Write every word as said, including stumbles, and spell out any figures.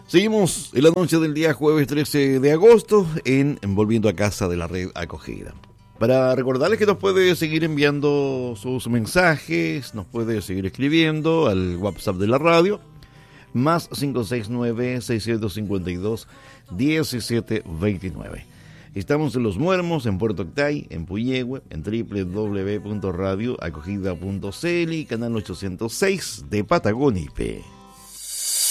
Seguimos en la noche del día jueves trece de agosto en Volviendo a Casa de la Red Acogida. Para recordarles que nos puede seguir enviando sus mensajes, nos puede seguir escribiendo al WhatsApp de la radio, más cinco seis nueve, seis cinco dos, uno siete dos nueve. Estamos en Los Muermos, en Puerto Octay, en Puyehue, en doble u doble u doble u punto radio acogida punto c l y canal ochocientos seis de Patagonia I P.